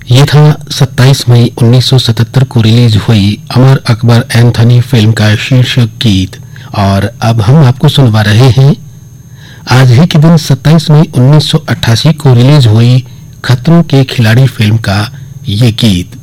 ये था 27 मई 1977 को रिलीज हुई अमर अकबर एंथनी फिल्म का शीर्षक गीत। और अब हम आपको सुनवा रहे हैं आज ही के दिन 27 मई 1988 को रिलीज हुई खतरों के खिलाड़ी फिल्म का ये गीत।